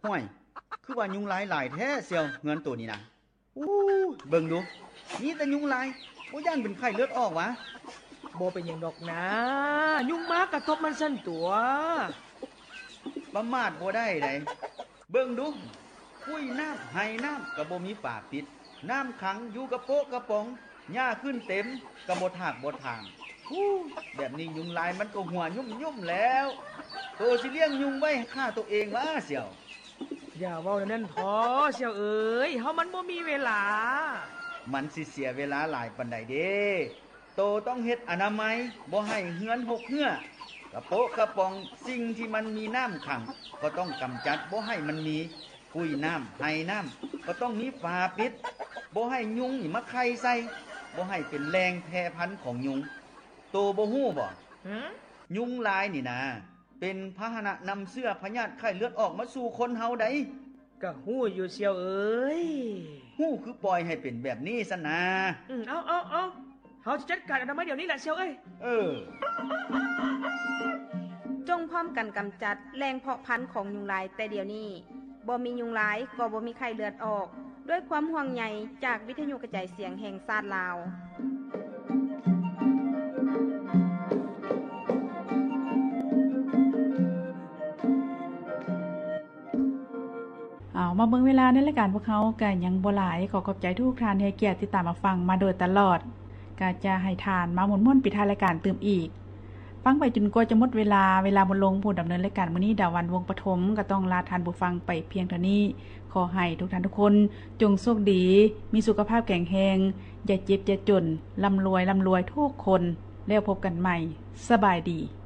ห้วยคือว่ายุงลายหลายแท้เสียวเงินตัวนี้นะอู้เบิ่งดูนี่แต่ยุงลายบ่ย่านเป็นไข้เลือดออกวะบ่เป็นอย่างดอกนะยุงมากกระทบมันสั่นตัวประมาทบ่ได้ไดเบิ่งดูคุยน้ำให้น้ำก็บ่มีฝาปิดน้ำขังอยู่กระโปะกระป๋องหญ้าขึ้นเต็มก็บ่ถากบ่ทางแบบนี้ยุงลายมันก็หัวยุ่มๆแล้วโตสิเลี้ยงยุงไว้ฆ่าตัวเองวะเสี่ยวอย่าเว้านั่นพอเสี่ยวเอ๋ยเฮามันบ่มีเวลามันสิเสียเวลาหลายปานใดเด้โตต้องเฮ็ดอนามัยบ่ให้เหือนหกเหือกระโปะกระป๋องสิ่งที่มันมีน้ำขังก็ต้องกำจัดบ่ให้มันมีคุยน้ำให้น้ำก็ต้องมีฝาปิดบ่ให้ยุงนี่มาไข่ใส่บ่ให้เป็นแรงแพร่พันธุ์ของยุงโตบ่ฮู้บ่ยุงลายนี่นะเป็นพาหนะนำเสื้อพยาธิไข้เลือดออกมาสู่คนเฮาได้ก็ฮู้อยู่เสี่ยวเอ๋ยฮู้คือปล่อยให้เป็นแบบนี้ซะนะเอาเฮาจะจัดการอนามัยเดี๋ยวนี้แหละเสี่ยวเอ้ยจงพร้อมกันกำจัดแรงเพาะพันธุ์ของยุงลายแต่เดี๋ยวนี้บ่มียุงลายก็บ่มีไข้เลือดออกด้วยความห่วงใยจากวิทยุกระจายเสียงแห่งชาติลาวมาเบิ่งเวลาในรายการพวกเขาก็ยังบ่หลายขอบใจทุกท่านที่ให้เกียรติติดตามมาฟังมาโดยตลอดก็จะให้ทานมาม่วนๆปิดท้ายรายการตื่มอีกฟังไปจนกว่าจะหมดเวลาหมดลงผู้ดำเนินรายการมื้อนี้ดาวันวงปฐมก็ต้องลาทานผู้ฟังไปเพียงเท่านี้ขอให้ทุกท่านทุกคนจงโชคดีมีสุขภาพแข็งแรงอย่าเจ็บอย่าจนร่ำรวยทุกคนแล้วพบกันใหม่สบายดี